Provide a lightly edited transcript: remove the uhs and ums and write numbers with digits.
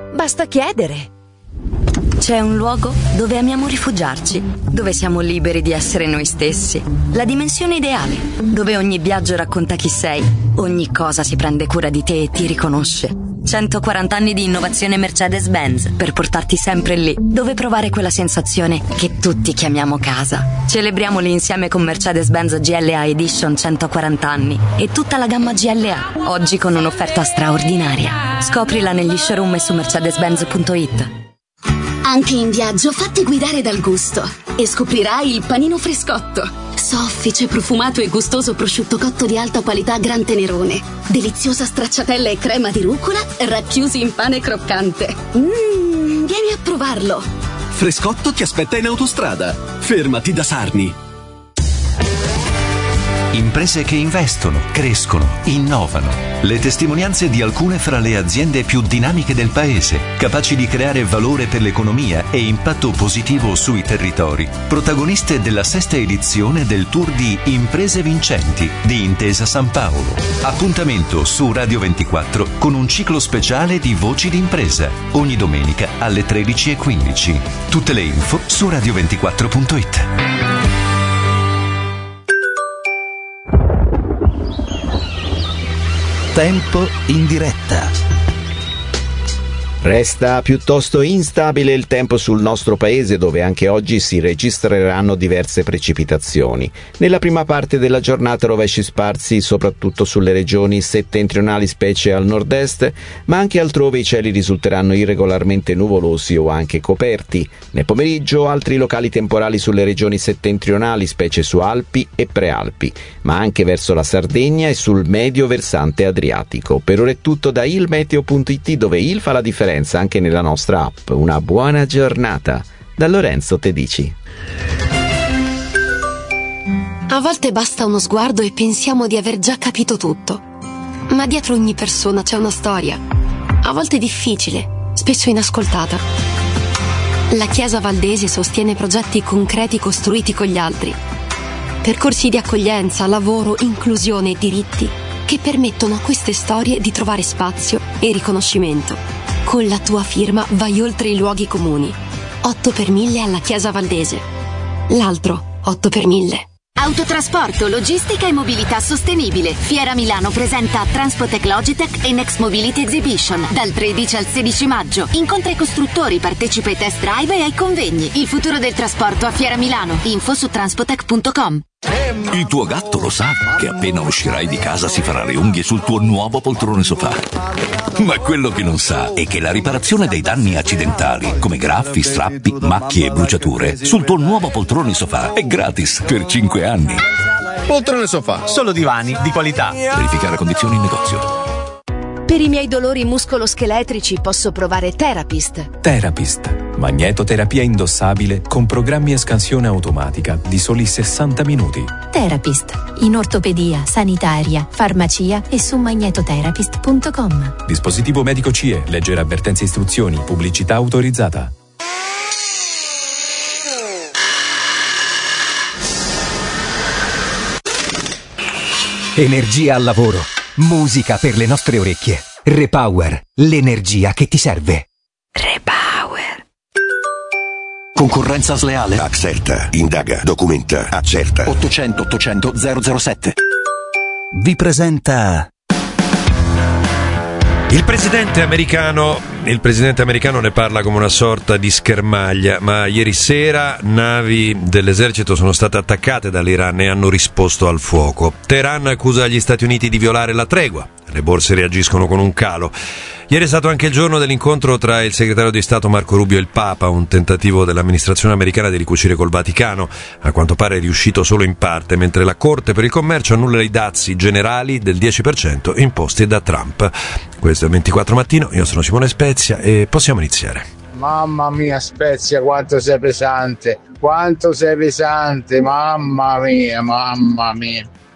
Basta chiedere. C'è un luogo dove amiamo rifugiarci, dove siamo liberi di essere noi stessi. La dimensione ideale, dove ogni viaggio racconta chi sei, ogni cosa si prende cura di te e ti riconosce. 140 anni di innovazione Mercedes-Benz per portarti sempre lì, dove provare quella sensazione che tutti chiamiamo casa. Celebriamoli insieme con Mercedes-Benz GLA Edition 140 anni e tutta la gamma GLA, oggi con un'offerta straordinaria. Scoprila negli showroom e su mercedes-benz.it. Anche in viaggio fatti guidare dal gusto e scoprirai il panino Frescotto. Soffice, profumato e gustoso prosciutto cotto di alta qualità Gran Tenerone. Deliziosa stracciatella e crema di rucola racchiusi in pane croccante. Vieni a provarlo. Frescotto ti aspetta in autostrada. Fermati da Sarni. Imprese che investono, crescono, innovano. Le testimonianze di alcune fra le aziende più dinamiche del paese, capaci di creare valore per l'economia e impatto positivo sui territori. Protagoniste della 6ª edizione del tour di Imprese Vincenti di Intesa San Paolo. Appuntamento su Radio 24 con un ciclo speciale di Voci d'impresa, ogni domenica alle 13:15. Tutte le info su radio24.it. Tempo in diretta. Resta piuttosto instabile il tempo sul nostro paese, dove anche oggi si registreranno diverse precipitazioni. Nella prima parte della giornata rovesci sparsi soprattutto sulle regioni settentrionali, specie al nord-est, ma anche altrove i cieli risulteranno irregolarmente nuvolosi o anche coperti. Nel pomeriggio altri locali temporali sulle regioni settentrionali, specie su Alpi e Prealpi, ma anche verso la Sardegna e sul medio versante adriatico. Per ora è tutto da ilmeteo.it, dove il fa la differenza anche nella nostra app. Una buona giornata da Lorenzo Tedici. A volte basta uno sguardo e pensiamo di aver già capito tutto, ma dietro ogni persona c'è una storia, a volte difficile, spesso inascoltata. La Chiesa Valdese sostiene progetti concreti costruiti con gli altri, percorsi di accoglienza, lavoro, inclusione e diritti che permettono a queste storie di trovare spazio e riconoscimento. Con la tua firma vai oltre i luoghi comuni. 8 per 1000 alla Chiesa Valdese. L'altro 8 per 1000. Autotrasporto, logistica e mobilità sostenibile. Fiera Milano presenta Transpotec Logitech e Next Mobility Exhibition dal 13 al 16 maggio. Incontra i costruttori, partecipa ai test drive e ai convegni. Il futuro del trasporto a Fiera Milano. Info su transpotec.com. Il tuo gatto lo sa che appena uscirai di casa si farà le unghie sul tuo nuovo poltrone sofà. Ma quello che non sa è che la riparazione dei danni accidentali, come graffi, strappi, macchie e bruciature, sul tuo nuovo poltrone sofà è gratis per 5 anni. Poltrone sofà, solo divani di qualità. Verificare condizioni in negozio. Per i miei dolori muscoloscheletrici posso provare Therapist. Therapist, magnetoterapia indossabile con programmi e scansione automatica di soli 60 minuti. Therapist, in ortopedia, sanitaria, farmacia e su magnetotherapist.com. Dispositivo medico CE, leggere avvertenze e istruzioni, pubblicità autorizzata. Energia al lavoro. Musica per le nostre orecchie. Repower, l'energia che ti serve. Repower. Concorrenza sleale. Axerta. Indaga. Documenta. Accerta. 800 800 007. Vi presenta il presidente americano ne parla come una sorta di schermaglia, ma ieri sera navi dell'esercito sono state attaccate dall'Iran e hanno risposto al fuoco. Teheran accusa gli Stati Uniti di violare la tregua. Le borse reagiscono con un calo. Ieri è stato anche il giorno dell'incontro tra il segretario di Stato Marco Rubio e il Papa, un tentativo dell'amministrazione americana di ricucire col Vaticano. A quanto pare è riuscito solo in parte, mentre la Corte per il Commercio annulla i dazi generali del 10% imposti da Trump. Questo è il 24 mattino, io sono Simone Spezia e possiamo iniziare. Mamma mia Spezia, quanto sei pesante, mamma mia.